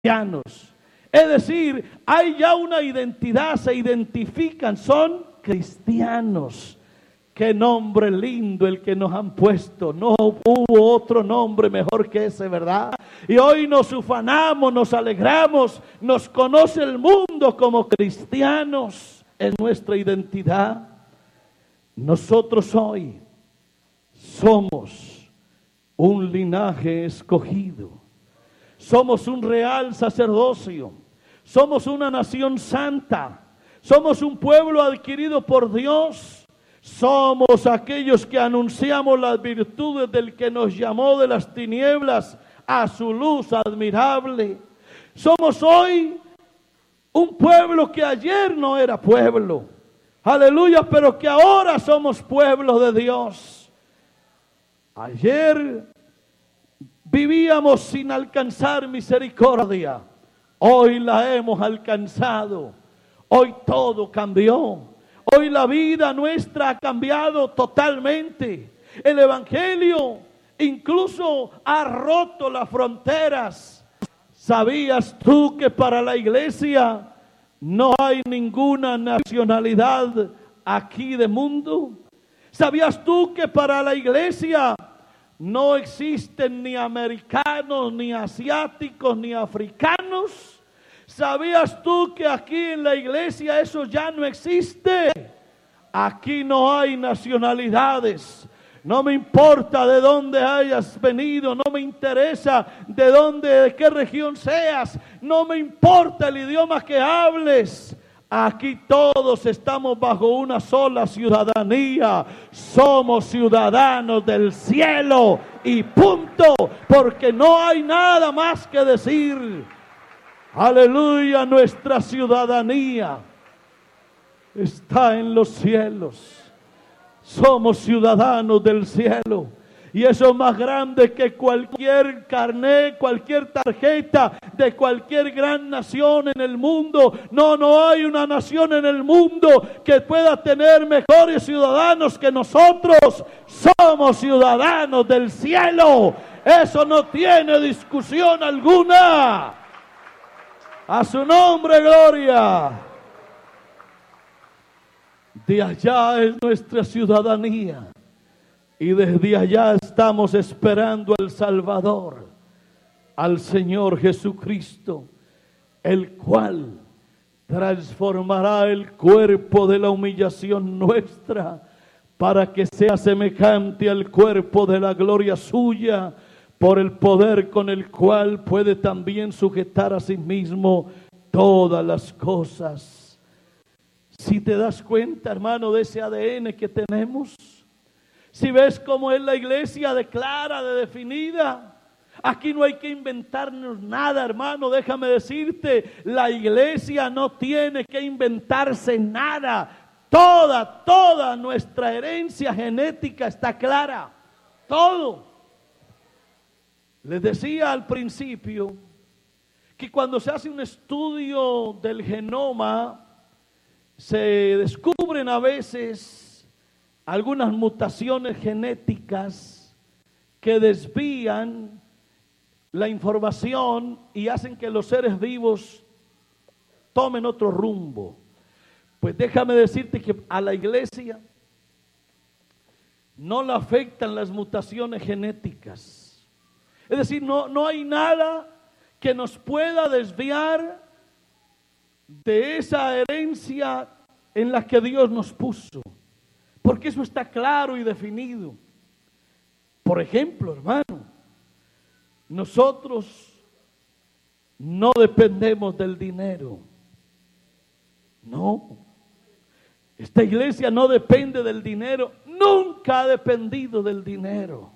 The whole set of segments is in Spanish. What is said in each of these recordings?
cristianos. Es decir, hay ya una identidad, se identifican, son cristianos. Qué nombre lindo el que nos han puesto. No hubo otro nombre mejor que ese, ¿verdad? Y hoy nos ufanamos, nos alegramos, nos conoce el mundo como cristianos en nuestra identidad. Nosotros hoy somos un linaje escogido. Somos un real sacerdocio. Somos una nación santa. Somos un pueblo adquirido por Dios. Somos aquellos que anunciamos las virtudes del que nos llamó de las tinieblas a su luz admirable. Somos hoy un pueblo que ayer no era pueblo. Aleluya, pero que ahora somos pueblo de Dios. Ayer vivíamos sin alcanzar misericordia. Hoy la hemos alcanzado. Hoy todo cambió. Hoy la vida nuestra ha cambiado totalmente. El Evangelio incluso ha roto las fronteras. ¿Sabías tú que para la iglesia no hay ninguna nacionalidad aquí de mundo? ¿Sabías tú que para la iglesia no existen ni americanos, ni asiáticos, ni africanos? ¿Sabías tú que aquí en la iglesia eso ya no existe? Aquí no hay nacionalidades. No me importa de dónde hayas venido, no me interesa de qué región seas, no me importa el idioma que hables. Aquí todos estamos bajo una sola ciudadanía. Somos ciudadanos del cielo y punto, porque no hay nada más que decir. Aleluya, nuestra ciudadanía está en los cielos. Somos ciudadanos del cielo. Y eso es más grande que cualquier carnet, cualquier tarjeta de cualquier gran nación en el mundo. No hay una nación en el mundo que pueda tener mejores ciudadanos que nosotros. Somos ciudadanos del cielo. Eso no tiene discusión alguna. A su nombre, gloria. De allá es nuestra ciudadanía. Y desde allá estamos esperando al Salvador, al Señor Jesucristo, el cual transformará el cuerpo de la humillación nuestra para que sea semejante al cuerpo de la gloria suya, por el poder con el cual puede también sujetar a sí mismo todas las cosas. Si te das cuenta, hermano, de ese ADN que tenemos, si ves cómo es la iglesia de clara, de definida, aquí no hay que inventarnos nada, hermano. Déjame decirte, la iglesia no tiene que inventarse nada. Toda nuestra herencia genética está clara. Todo. Les decía al principio que cuando se hace un estudio del genoma, se descubren a veces algunas mutaciones genéticas que desvían la información y hacen que los seres vivos tomen otro rumbo. Pues déjame decirte que a la iglesia no le afectan las mutaciones genéticas. Es decir, no hay nada que nos pueda desviar de esa herencia en la que Dios nos puso. Porque eso está claro y definido. Por ejemplo, hermano, nosotros no dependemos del dinero. No. Esta iglesia no depende del dinero. Nunca ha dependido del dinero.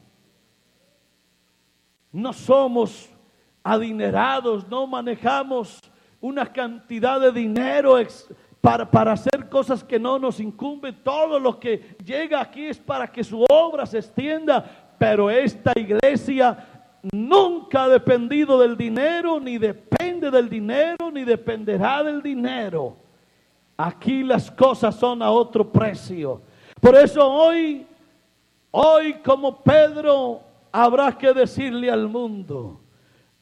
No somos adinerados, no manejamos una cantidad de dinero para hacer cosas que no nos incumben. Todo lo que llega aquí es para que su obra se extienda, pero esta iglesia nunca ha dependido del dinero, ni depende del dinero, ni dependerá del dinero. Aquí las cosas son a otro precio. Por eso hoy como Pedro, habrá que decirle al mundo: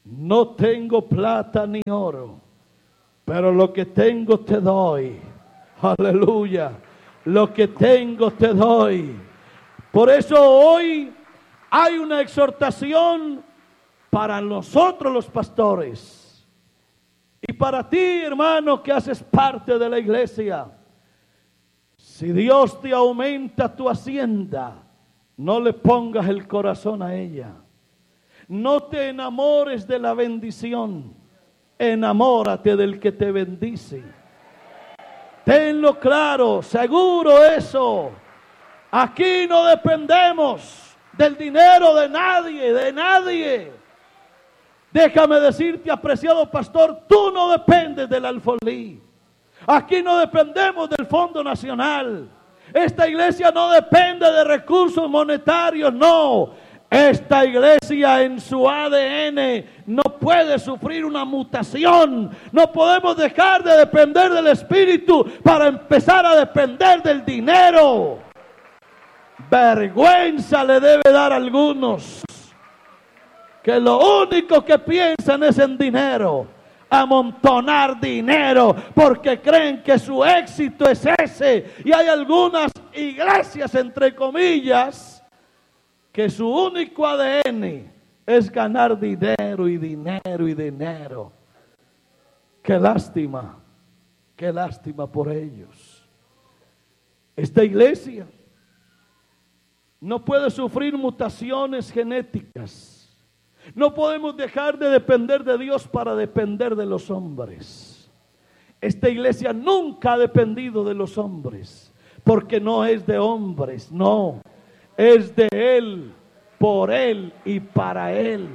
no tengo plata ni oro, pero lo que tengo te doy. Aleluya. Lo que tengo te doy. Por eso hoy hay una exhortación para nosotros los pastores. Y para ti, hermano, que haces parte de la iglesia. Si Dios te aumenta tu hacienda, no le pongas el corazón a ella. No te enamores de la bendición. Enamórate del que te bendice. Tenlo claro, seguro eso. Aquí no dependemos del dinero de nadie, de nadie. Déjame decirte, apreciado pastor, tú no dependes del alfolí. Aquí no dependemos del Fondo Nacional. Esta iglesia no depende de recursos monetarios, no. Esta iglesia en su ADN no puede sufrir una mutación. No podemos dejar de depender del Espíritu para empezar a depender del dinero. Vergüenza le debe dar a algunos que lo único que piensan es en dinero, amontonar dinero, porque creen que su éxito es ese. Y hay algunas iglesias, entre comillas, que su único ADN es ganar dinero y dinero y dinero. Qué lástima por ellos. Esta iglesia no puede sufrir mutaciones genéticas. No podemos dejar de depender de Dios para depender de los hombres. Esta iglesia nunca ha dependido de los hombres, porque no es de hombres, no. Es de Él, por Él y para Él.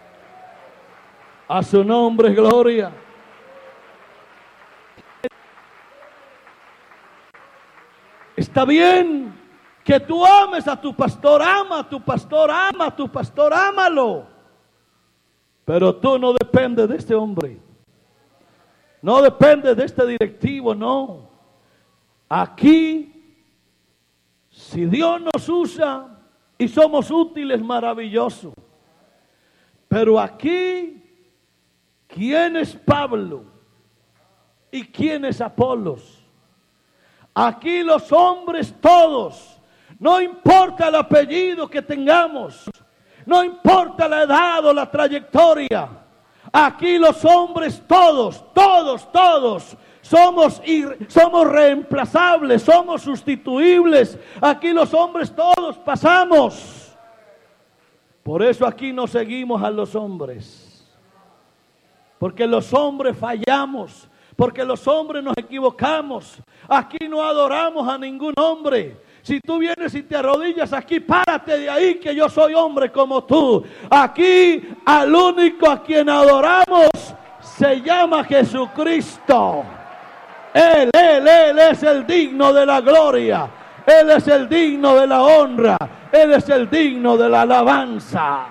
A su nombre, gloria. Está bien que tú ames a tu pastor, ama a tu pastor, ama a tu pastor, ámalo. Pero tú no dependes de este hombre. No dependes de este directivo, no. Aquí, si Dios nos usa y somos útiles, maravilloso. Pero aquí, ¿quién es Pablo? ¿Y quién es Apolos? Aquí los hombres todos, no importa el apellido que tengamos, no importa la edad o la trayectoria, aquí los hombres todos somos reemplazables, somos sustituibles. Aquí los hombres todos pasamos. Por eso aquí no seguimos a los hombres, porque los hombres fallamos, porque los hombres nos equivocamos. Aquí no adoramos a ningún hombre. Si tú vienes y te arrodillas aquí, párate de ahí, que yo soy hombre como tú. Aquí al único a quien adoramos se llama Jesucristo. Él es el digno de la gloria. Él es el digno de la honra. Él es el digno de la alabanza.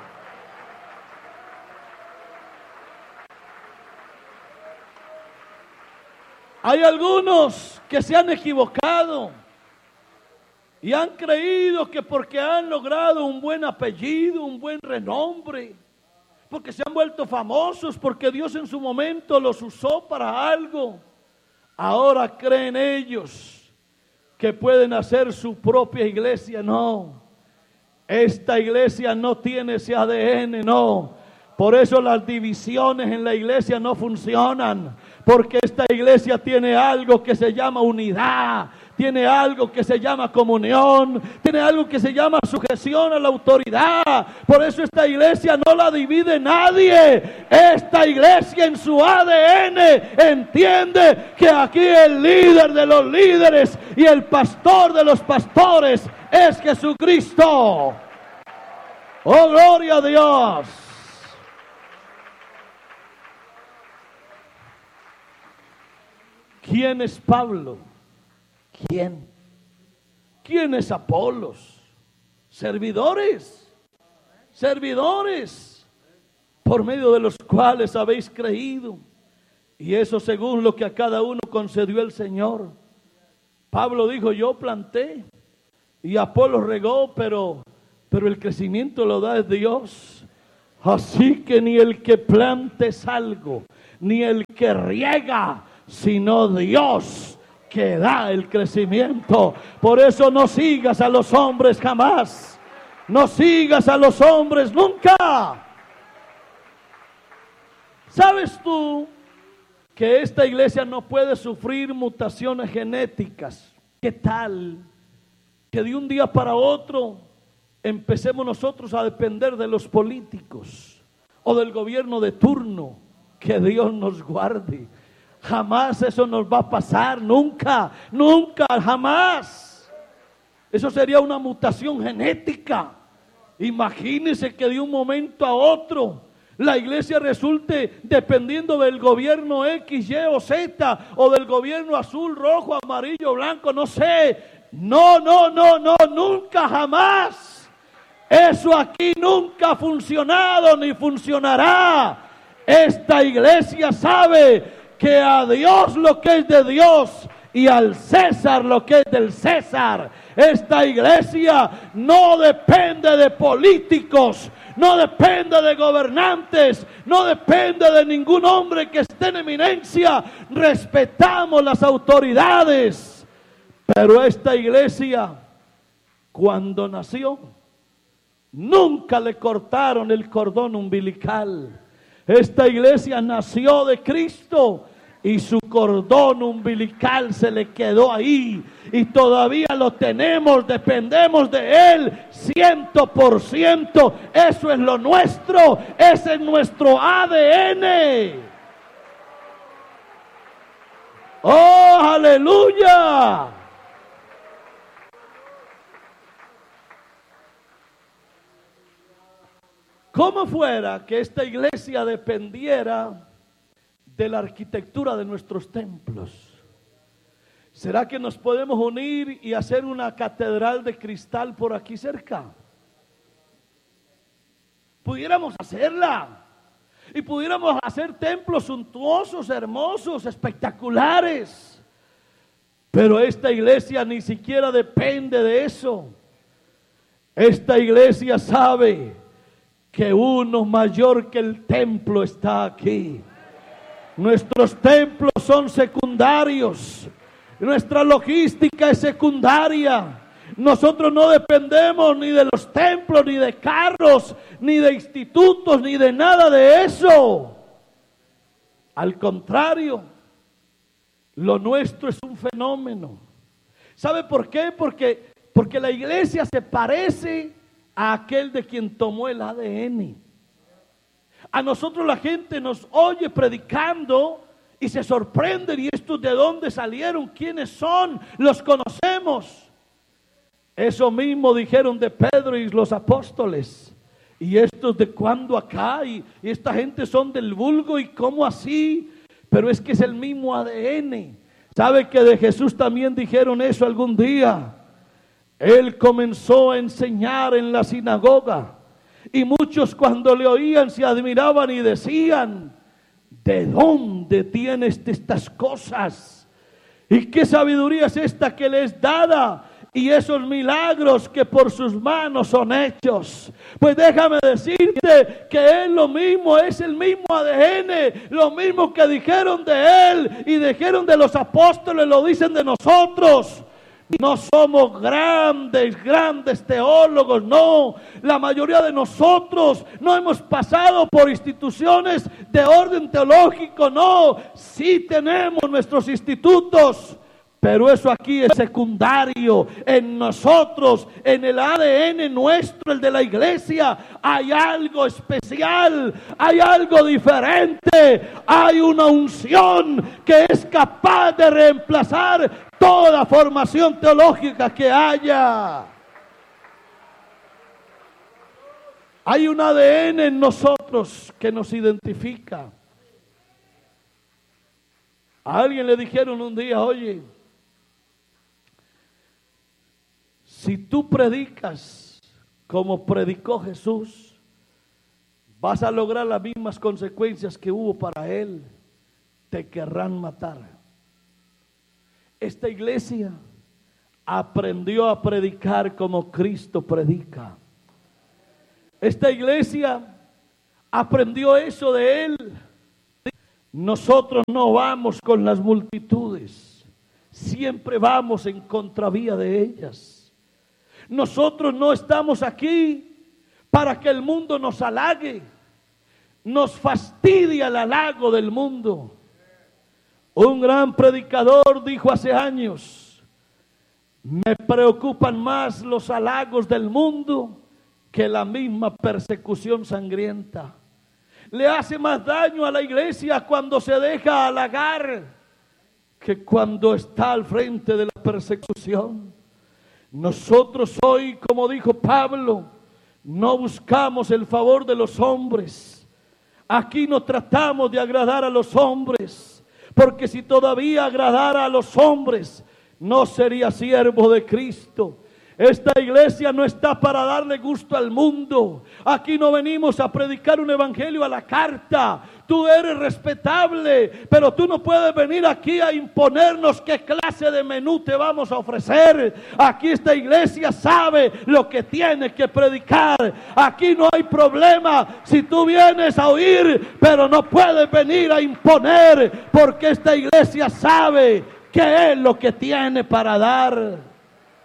Hay algunos que se han equivocado y han creído que porque han logrado un buen apellido, un buen renombre, porque se han vuelto famosos, porque Dios en su momento los usó para algo, ahora creen ellos que pueden hacer su propia iglesia. No, esta iglesia no tiene ese ADN, no. Por eso las divisiones en la iglesia no funcionan, porque esta iglesia tiene algo que se llama unidad, tiene algo que se llama comunión, tiene algo que se llama sujeción a la autoridad. Por eso esta iglesia no la divide nadie. Esta iglesia en su ADN entiende que aquí el líder de los líderes y el pastor de los pastores es Jesucristo. ¡Oh, gloria a Dios! ¿Quién es Pablo? ¿Quién? ¿Quién es Apolos? Servidores por medio de los cuales habéis creído, y eso según lo que a cada uno concedió el Señor. Pablo dijo: yo planté y Apolos regó, pero el crecimiento lo da Dios. Así que ni el que plante es algo, ni el que riega, sino Dios que da el crecimiento. Por eso no sigas a los hombres jamás. No sigas a los hombres nunca. ¿Sabes tú que esta iglesia no puede sufrir mutaciones genéticas? ¿Qué tal que de un día para otro empecemos nosotros a depender de los políticos o del gobierno de turno? Que Dios nos guarde. Jamás eso nos va a pasar, nunca, nunca, jamás. Eso sería una mutación genética. Imagínense que de un momento a otro la iglesia resulte dependiendo del gobierno X, Y o Z, o del gobierno azul, rojo, amarillo, blanco, no sé. No, nunca, jamás. Eso aquí nunca ha funcionado ni funcionará. Esta iglesia sabe que a Dios lo que es de Dios y al César lo que es del César. Esta iglesia no depende de políticos, no depende de gobernantes, no depende de ningún hombre que esté en eminencia. Respetamos las autoridades, pero esta iglesia, cuando nació, nunca le cortaron el cordón umbilical. Esta iglesia nació de Cristo y su cordón umbilical se le quedó ahí y todavía lo tenemos, dependemos de Él 100%. Eso es lo nuestro, ese es nuestro ADN. ¡Oh, aleluya! ¿Cómo fuera que esta iglesia dependiera de la arquitectura de nuestros templos? ¿Será que nos podemos unir y hacer una catedral de cristal por aquí cerca? Pudiéramos hacerla y pudiéramos hacer templos suntuosos, hermosos, espectaculares. Pero esta iglesia ni siquiera depende de eso. Esta iglesia sabe que uno mayor que el templo está aquí. Nuestros templos son secundarios. Nuestra logística es secundaria. Nosotros no dependemos ni de los templos, ni de carros, ni de institutos, ni de nada de eso. Al contrario, lo nuestro es un fenómeno. ¿Sabe por qué? Porque la iglesia se parece a aquel de quien tomó el ADN. A nosotros la gente nos oye predicando y se sorprenden. ¿Y estos de dónde salieron? ¿Quiénes son? Los conocemos. Eso mismo dijeron de Pedro y los apóstoles. ¿Y estos de cuándo acá? Y esta gente son del vulgo. ¿Y cómo así? Pero es que es el mismo ADN. ¿Sabe que de Jesús también dijeron eso algún día? Él comenzó a enseñar en la sinagoga y muchos cuando le oían se admiraban y decían: ¿de dónde tienes estas cosas? ¿Y qué sabiduría es esta que le es dada? Y esos milagros que por sus manos son hechos. Pues déjame decirte que es lo mismo, es el mismo ADN, lo mismo que dijeron de Él y dijeron de los apóstoles, lo dicen de nosotros. No somos grandes teólogos, no. La mayoría de nosotros no hemos pasado por instituciones de orden teológico, no. Sí tenemos nuestros institutos, pero eso aquí es secundario. En nosotros, en el ADN nuestro, el de la iglesia, hay algo especial, hay algo diferente, hay una unción que es capaz de reemplazar toda formación teológica que haya. Hay un ADN en nosotros que nos identifica. A alguien le dijeron un día: oye, si tú predicas como predicó Jesús, vas a lograr las mismas consecuencias que hubo para Él. Te querrán matar. Esta iglesia aprendió a predicar como Cristo predica. Esta iglesia aprendió eso de él. Nosotros no vamos con las multitudes, siempre vamos en contravía de ellas. Nosotros no estamos aquí para que el mundo nos halague, nos fastidia el halago del mundo. Un gran predicador dijo hace años: me preocupan más los halagos del mundo que la misma persecución sangrienta. Le hace más daño a la iglesia cuando se deja halagar que cuando está al frente de la persecución. Nosotros hoy, como dijo Pablo, no buscamos el favor de los hombres. Aquí no tratamos de agradar a los hombres, porque si todavía agradara a los hombres, no sería siervo de Cristo. Esta iglesia no está para darle gusto al mundo. Aquí no venimos a predicar un evangelio a la carta. Tú eres respetable, pero tú no puedes venir aquí a imponernos qué clase de menú te vamos a ofrecer. Aquí esta iglesia sabe lo que tiene que predicar. Aquí no hay problema si tú vienes a oír, pero no puedes venir a imponer, porque esta iglesia sabe qué es lo que tiene para dar.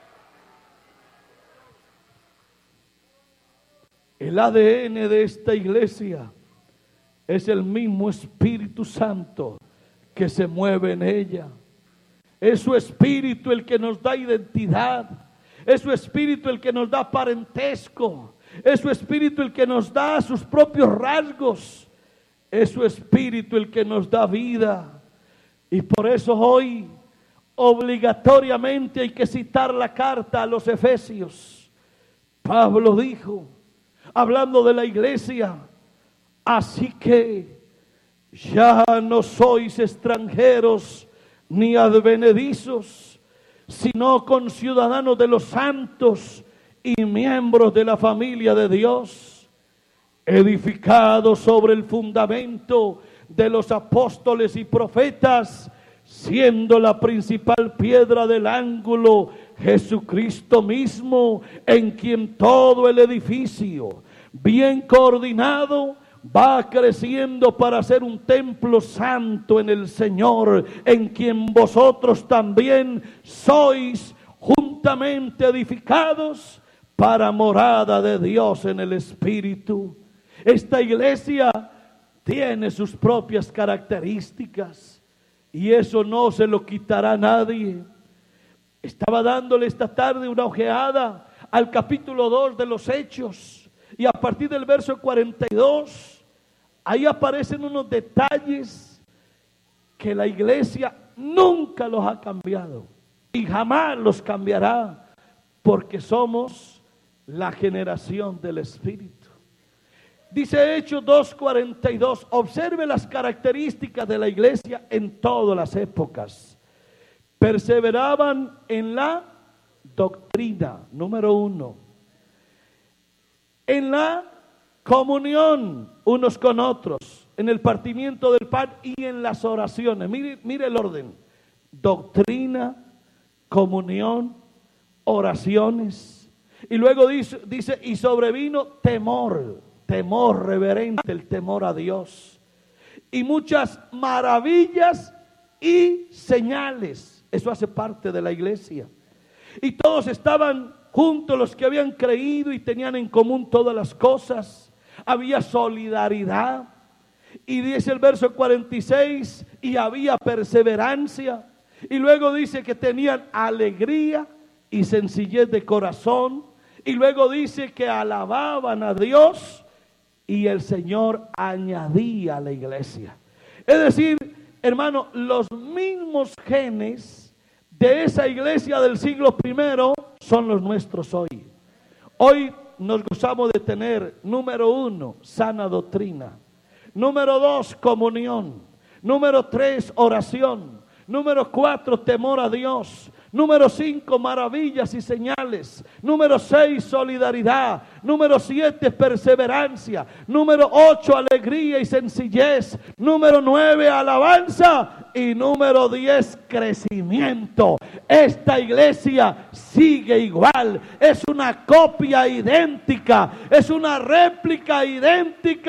El ADN de esta iglesia es el mismo Espíritu Santo que se mueve en ella. Es su Espíritu el que nos da identidad. Es su Espíritu el que nos da parentesco. Es su Espíritu el que nos da sus propios rasgos. Es su Espíritu el que nos da vida. Y por eso hoy obligatoriamente hay que citar la carta a los Efesios. Pablo dijo, hablando de la iglesia: así que ya no sois extranjeros ni advenedizos, sino conciudadanos de los santos y miembros de la familia de Dios, edificados sobre el fundamento de los apóstoles y profetas, siendo la principal piedra del ángulo Jesucristo mismo, en quien todo el edificio, bien coordinado, va creciendo para ser un templo santo en el Señor, en quien vosotros también sois juntamente edificados para morada de Dios en el Espíritu. Esta iglesia tiene sus propias características y eso no se lo quitará nadie. Estaba dándole esta tarde una ojeada al capítulo 2 de los Hechos, y a partir del verso 42, ahí aparecen unos detalles que la iglesia nunca los ha cambiado y jamás los cambiará, porque somos la generación del Espíritu. Dice Hechos 2:42, observe las características de la iglesia en todas las épocas. Perseveraban en la doctrina, número 1. En la comunión unos con otros, en el partimiento del pan y en las oraciones. Mire el orden: doctrina, comunión, oraciones. Y luego dice y sobrevino temor reverente, el temor a Dios. Y muchas maravillas y señales. Eso hace parte de la iglesia. Y todos estaban juntos, los que habían creído y tenían en común todas las cosas. Había solidaridad. Y dice el verso 46, y había perseverancia. Y luego dice que tenían alegría y sencillez de corazón. Y luego dice que alababan a Dios y el Señor añadía a la iglesia. Es decir, hermano, los mismos genes de esa iglesia del siglo I son los nuestros hoy. Hoy nos gozamos de tener, número 1, sana doctrina. Número 2, comunión. Número 3, oración. Número 4, temor a Dios. Número 5, maravillas y señales. Número 6, solidaridad. Número 7, perseverancia. Número 8, alegría y sencillez. Número 9, alabanza. Y número 10, crecimiento. Esta iglesia sigue igual. Es una copia idéntica. Es una réplica idéntica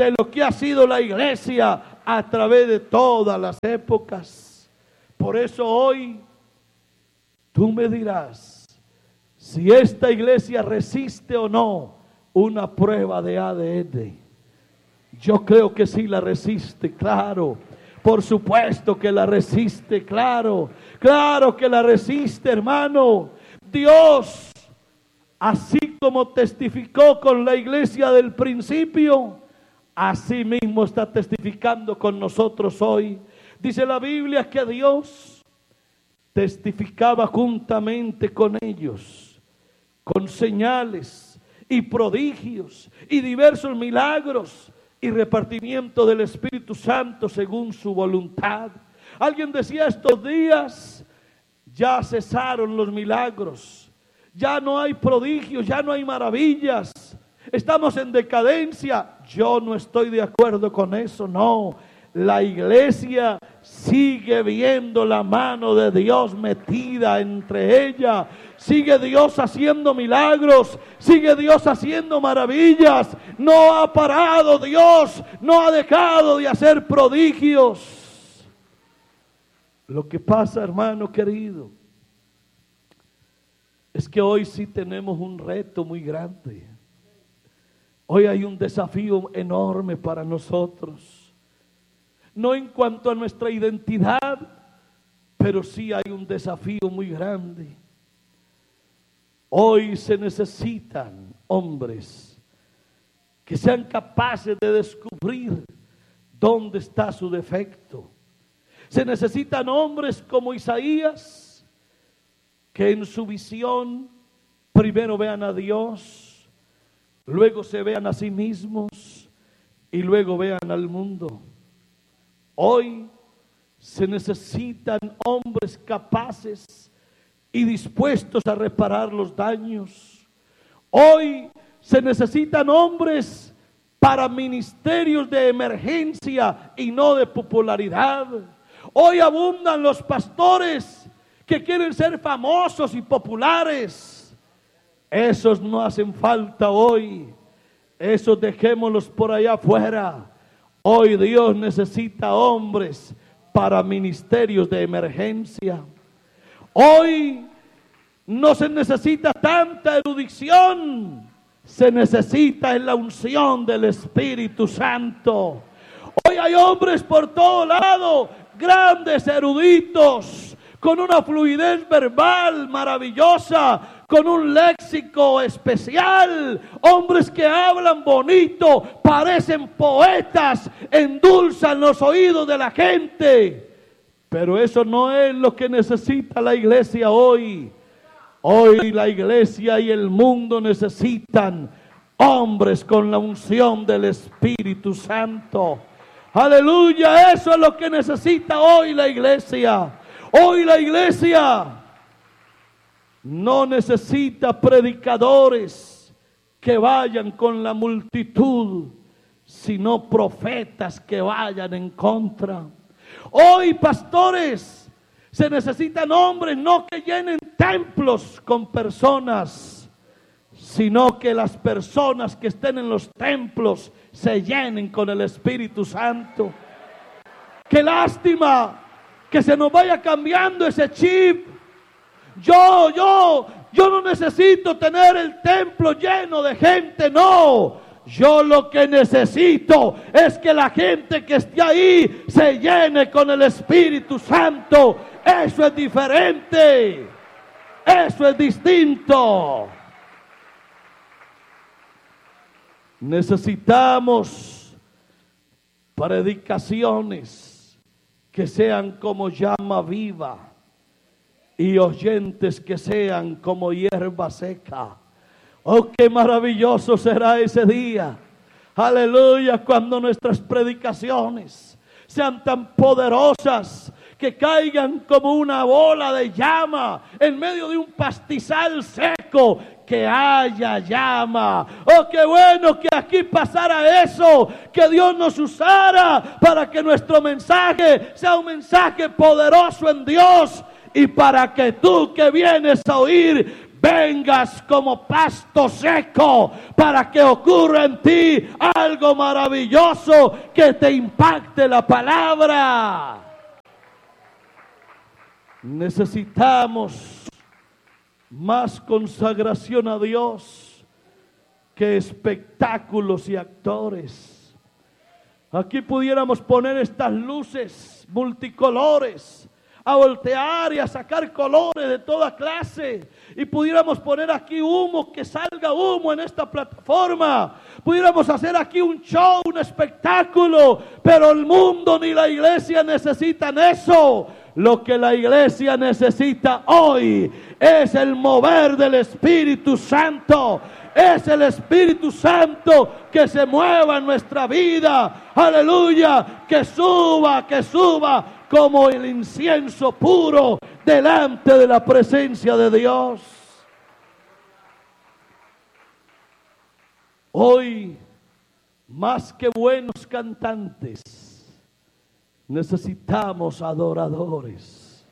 de lo que ha sido la iglesia a través de todas las épocas. Por eso hoy tú me dirás si esta iglesia resiste o no una prueba de ADN. Yo creo que sí la resiste, claro. Por supuesto que la resiste, claro. Claro que la resiste, hermano. Dios, así como testificó con la iglesia del principio, así mismo está testificando con nosotros hoy. Dice la Biblia que Dios testificaba juntamente con ellos, con señales y prodigios y diversos milagros y repartimiento del Espíritu Santo según su voluntad. Alguien decía: estos días ya cesaron los milagros, ya no hay prodigios, ya no hay maravillas, estamos en decadencia. Yo no estoy de acuerdo con eso, no. La iglesia sigue viendo la mano de Dios metida entre ella. Sigue Dios haciendo milagros, sigue Dios haciendo maravillas. No ha parado Dios, no ha dejado de hacer prodigios. Lo que pasa, hermano querido, es que hoy sí tenemos un reto muy grande. Hoy hay un desafío enorme para nosotros. No en cuanto a nuestra identidad, pero sí hay un desafío muy grande. Hoy se necesitan hombres que sean capaces de descubrir dónde está su defecto. Se necesitan hombres como Isaías, que en su visión primero vean a Dios, luego se vean a sí mismos y luego vean al mundo. Hoy se necesitan hombres capaces y dispuestos a reparar los daños. Hoy se necesitan hombres para ministerios de emergencia y no de popularidad. Hoy abundan los pastores que quieren ser famosos y populares. Esos no hacen falta hoy. Esos dejémoslos por allá afuera. Hoy Dios necesita hombres para ministerios de emergencia. Hoy no se necesita tanta erudición, se necesita en la unción del Espíritu Santo. Hoy hay hombres por todo lado, grandes eruditos, con una fluidez verbal maravillosa, con un léxico especial, hombres que hablan bonito, parecen poetas, endulzan los oídos de la gente. Pero eso no es lo que necesita la iglesia hoy. Hoy la iglesia y el mundo necesitan hombres con la unción del Espíritu Santo. Aleluya, eso es lo que necesita hoy la iglesia. Hoy la iglesia no necesita predicadores que vayan con la multitud, sino profetas que vayan en contra. Hoy, pastores, se necesitan hombres no que llenen templos con personas, sino que las personas que estén en los templos se llenen con el Espíritu Santo. Qué lástima que se nos vaya cambiando ese chip. Yo no necesito tener el templo lleno de gente, no. Yo lo que necesito es que la gente que esté ahí se llene con el Espíritu Santo. Eso es diferente. Eso es distinto. Necesitamos predicaciones que sean como llama viva y oyentes que sean como hierba seca. Oh, qué maravilloso será ese día. Aleluya, cuando nuestras predicaciones sean tan poderosas que caigan como una bola de llama en medio de un pastizal seco, que haya llama. Oh, qué bueno que aquí pasara eso, que Dios nos usara para que nuestro mensaje sea un mensaje poderoso en Dios y para que tú que vienes a oír vengas como pasto seco para que ocurra en ti algo maravilloso que te impacte la palabra. Necesitamos más consagración a Dios que espectáculos y actores. Aquí pudiéramos poner estas luces multicolores, a voltear y a sacar colores de toda clase, y pudiéramos poner aquí humo, que salga humo en esta plataforma, pudiéramos hacer aquí un show, un espectáculo, pero el mundo ni la iglesia necesitan eso. Lo que la iglesia necesita hoy es el mover del Espíritu Santo. Es el Espíritu Santo que se mueva en nuestra vida. Aleluya, que suba como el incienso puro delante de la presencia de Dios. Hoy, más que buenos cantantes, necesitamos adoradores.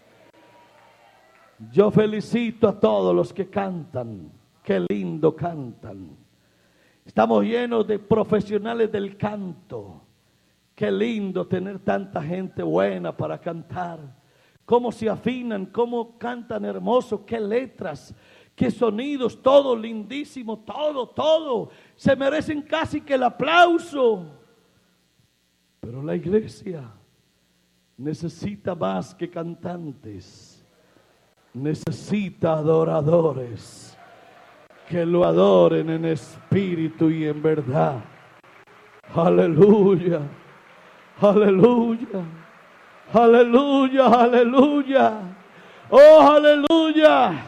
Yo felicito a todos los que cantan. Qué lindo cantan. Estamos llenos de profesionales del canto. Qué lindo tener tanta gente buena para cantar. Cómo se afinan, cómo cantan hermoso, qué letras, qué sonidos, todo lindísimo, todo. Se merecen casi que el aplauso. Pero la iglesia necesita más que cantantes. Necesita adoradores que lo adoren en espíritu y en verdad. Aleluya, aleluya, aleluya, aleluya. Oh, aleluya.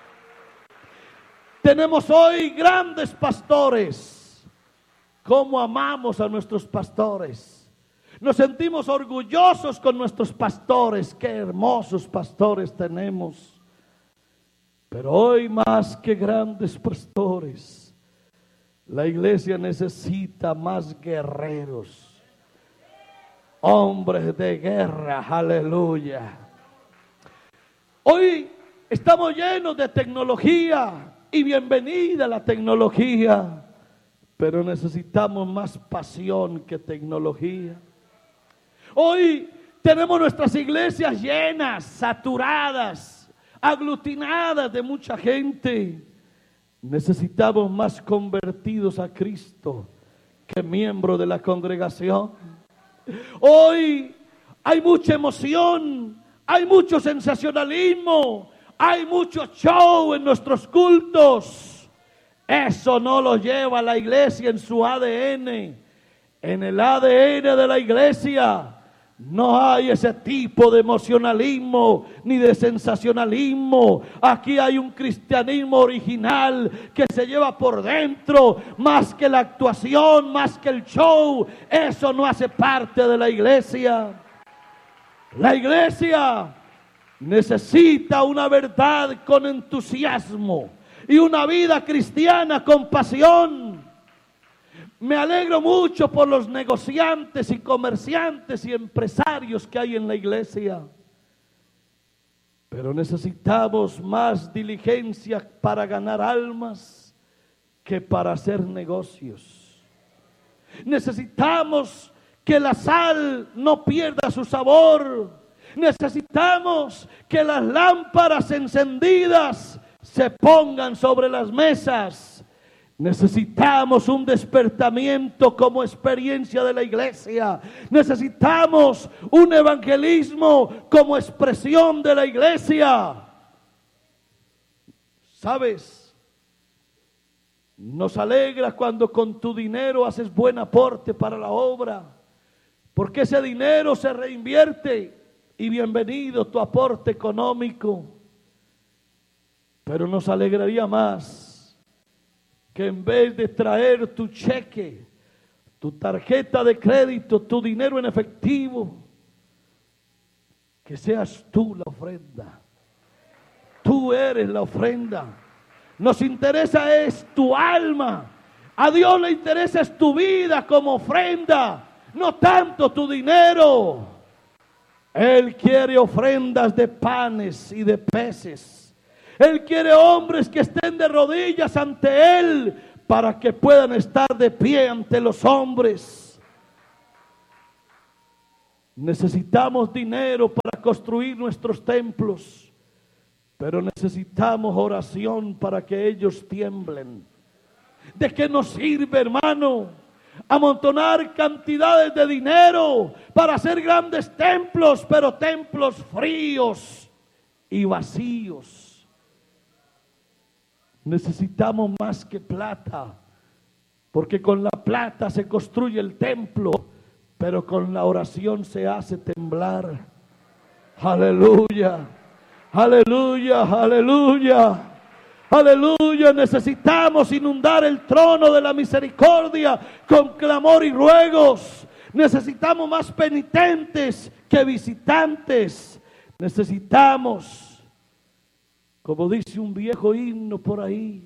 Tenemos hoy grandes pastores. ¿Cómo amamos a nuestros pastores? Nos sentimos orgullosos con nuestros pastores. Qué hermosos pastores tenemos. Pero hoy, más que grandes pastores, la iglesia necesita más guerreros, hombres de guerra. Aleluya. Hoy estamos llenos de tecnología, y bienvenida la tecnología, pero necesitamos más pasión que tecnología. Hoy tenemos nuestras iglesias llenas, saturadas, aglutinadas de mucha gente. Necesitamos más convertidos a Cristo que miembros de la congregación. Hoy hay mucha emoción, hay mucho sensacionalismo, hay mucho show en nuestros cultos. Eso no lo lleva la iglesia en su ADN. En el ADN de la iglesia no hay ese tipo de emocionalismo ni de sensacionalismo. Aquí hay un cristianismo original que se lleva por dentro, más que la actuación, más que el show. Eso no hace parte de la iglesia. La iglesia necesita una verdad con entusiasmo y una vida cristiana con pasión. Me alegro mucho por los negociantes y comerciantes y empresarios que hay en la iglesia. Pero necesitamos más diligencia para ganar almas que para hacer negocios. Necesitamos que la sal no pierda su sabor. Necesitamos que las lámparas encendidas se pongan sobre las mesas. Necesitamos un despertamiento como experiencia de la iglesia. Necesitamos un evangelismo como expresión de la iglesia. ¿Sabes? Nos alegra cuando con tu dinero haces buen aporte para la obra, porque ese dinero se reinvierte y bienvenido tu aporte económico. Pero nos alegraría más que en vez de traer tu cheque, tu tarjeta de crédito, tu dinero en efectivo, que seas tú la ofrenda. Tú eres la ofrenda. Nos interesa es tu alma. A Dios le interesa es tu vida como ofrenda, no tanto tu dinero. Él quiere ofrendas de panes y de peces. Él quiere hombres que estén de rodillas ante Él para que puedan estar de pie ante los hombres. Necesitamos dinero para construir nuestros templos, pero necesitamos oración para que ellos tiemblen. ¿De qué nos sirve, hermano, amontonar cantidades de dinero para hacer grandes templos, pero templos fríos y vacíos? Necesitamos más que plata, porque con la plata se construye el templo, pero con la oración se hace temblar. Aleluya, aleluya, aleluya. Aleluya, necesitamos inundar el trono de la misericordia con clamor y ruegos. Necesitamos más penitentes que visitantes. Necesitamos, como dice un viejo himno por ahí,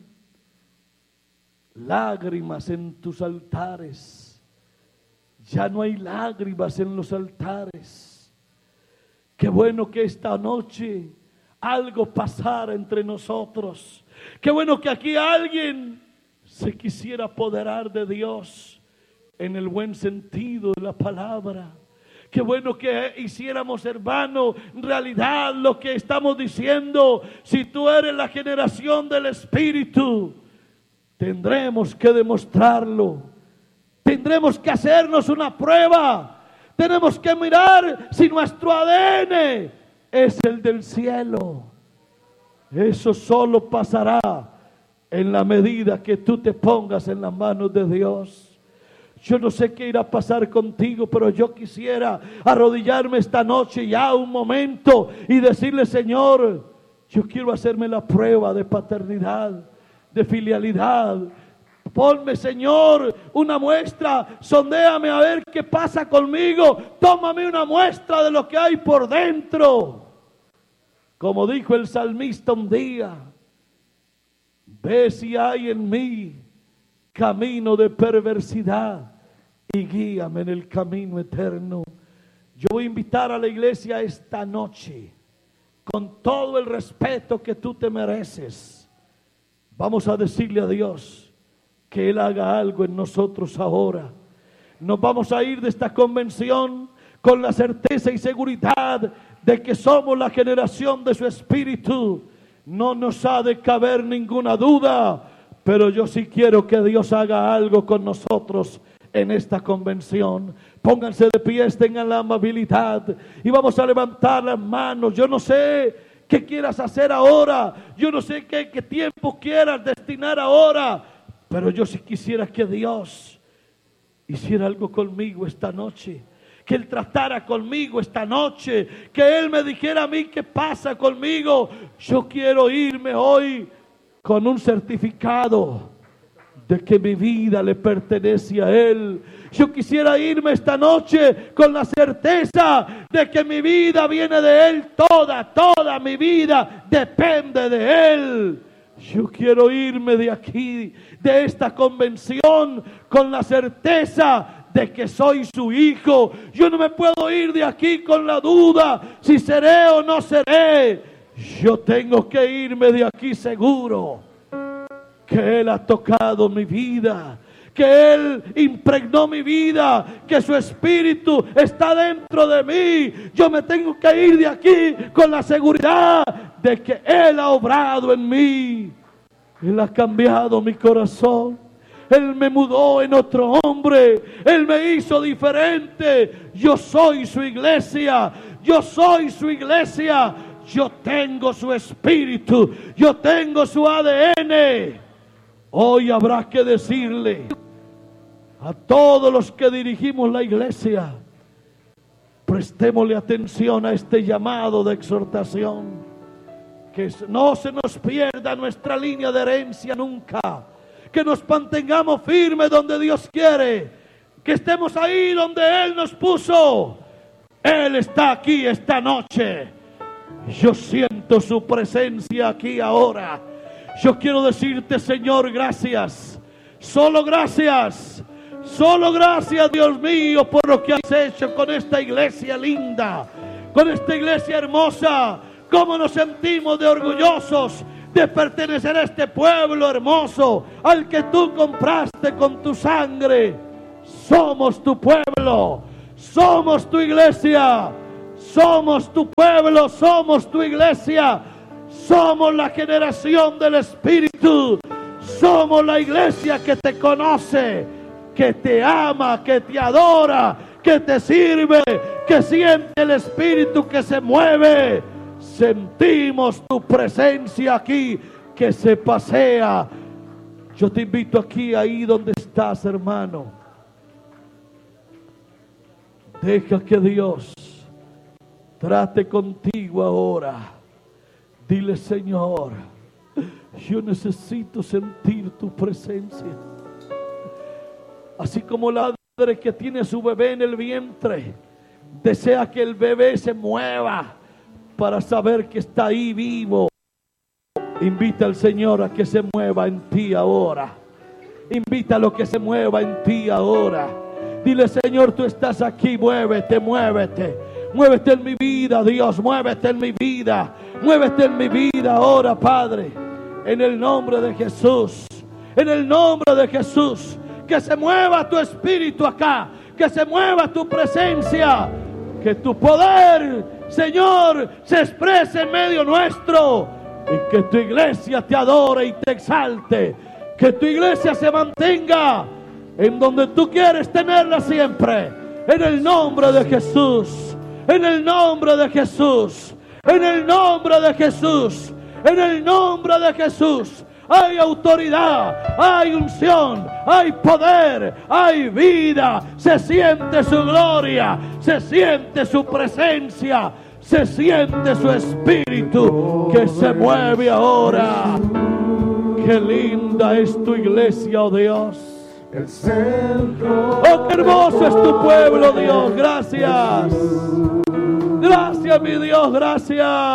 lágrimas en tus altares. Ya no hay lágrimas en los altares. Qué bueno que esta noche algo pasara entre nosotros. Qué bueno que aquí alguien se quisiera apoderar de Dios en el buen sentido de la palabra. Qué bueno que hiciéramos, hermano, realidad lo que estamos diciendo. Si tú eres la generación del Espíritu, tendremos que demostrarlo. Tendremos que hacernos una prueba. Tenemos que mirar si nuestro ADN es el del cielo. Eso solo pasará en la medida que tú te pongas en las manos de Dios. Yo no sé qué irá a pasar contigo, pero yo quisiera arrodillarme esta noche ya un momento y decirle: Señor, yo quiero hacerme la prueba de paternidad, de filialidad. Ponme, Señor, una muestra, sondéame a ver qué pasa conmigo. Tómame una muestra de lo que hay por dentro. Como dijo el salmista un día: ve si hay en mí camino de perversidad y guíame en el camino eterno. Yo voy a invitar a la iglesia esta noche, con todo el respeto que tú te mereces. Vamos a decirle a Dios que Él haga algo en nosotros ahora. Nos vamos a ir de esta convención con la certeza y seguridad de que somos la generación de su Espíritu. No nos ha de caber ninguna duda, pero yo sí quiero que Dios haga algo con nosotros en esta convención. Pónganse de pie, tengan la amabilidad y vamos a levantar las manos. Yo no sé qué quieras hacer ahora, yo no sé qué tiempo quieras destinar ahora, pero yo sí quisiera que Dios hiciera algo conmigo esta noche. Que Él tratara conmigo esta noche, que Él me dijera a mí qué pasa conmigo. Yo quiero irme hoy con un certificado de que mi vida le pertenece a Él. Yo quisiera irme esta noche con la certeza de que mi vida viene de Él. Toda mi vida depende de Él. Yo quiero irme de aquí, de esta convención, con la certeza de que soy su hijo. Yo no me puedo ir de aquí con la duda si seré o no seré. Yo tengo que irme de aquí seguro que Él ha tocado mi vida, que Él impregnó mi vida, que su Espíritu está dentro de mí. Yo me tengo que ir de aquí con la seguridad de que Él ha obrado en mí. Él ha cambiado mi corazón. Él me mudó en otro hombre. Él me hizo diferente. Yo soy su iglesia. Yo soy su iglesia. Yo tengo su espíritu. Yo tengo su ADN. Hoy habrá que decirle a todos los que dirigimos la iglesia: prestémosle atención a este llamado de exhortación. Que no se nos pierda nuestra línea de herencia nunca. Que nos mantengamos firmes donde Dios quiere. Que estemos ahí donde Él nos puso. Él está aquí esta noche. Yo siento su presencia aquí ahora. Yo quiero decirte, Señor, gracias. Solo gracias. Solo gracias, Dios mío, por lo que has hecho con esta iglesia linda. Con esta iglesia hermosa. Cómo nos sentimos de orgullosos de pertenecer a este pueblo hermoso, al que tú compraste con tu sangre. Somos tu pueblo, somos tu iglesia, somos tu pueblo, somos tu iglesia, somos la generación del Espíritu, somos la iglesia que te conoce, que te ama, que te adora, que te sirve, que siente el Espíritu que se mueve. Sentimos tu presencia aquí, que se pasea. Yo te invito aquí, ahí donde estás, hermano. Deja que Dios trate contigo ahora. Dile: Señor, yo necesito sentir tu presencia. Así como la madre que tiene su bebé en el vientre desea que el bebé se mueva para saber que está ahí vivo, invita al Señor a que se mueva en ti ahora. Invítalo a que se mueva en ti ahora. Dile: Señor, tú estás aquí, muévete, muévete. Muévete en mi vida, Dios, muévete en mi vida. Muévete en mi vida ahora, Padre. En el nombre de Jesús. En el nombre de Jesús. Que se mueva tu espíritu acá. Que se mueva tu presencia. Que tu poder, Señor, se exprese en medio nuestro. Y que tu iglesia te adore y te exalte. Que tu iglesia se mantenga en donde tú quieres tenerla siempre. En el nombre de Jesús. En el nombre de Jesús. En el nombre de Jesús. En el nombre de Jesús. Hay autoridad, hay unción, hay poder, hay vida. Se siente su gloria, se siente su presencia, se siente su espíritu que se mueve ahora. Qué linda es tu iglesia, oh Dios. Oh, qué hermoso es tu pueblo, Dios. Gracias. Gracias, mi Dios, gracias.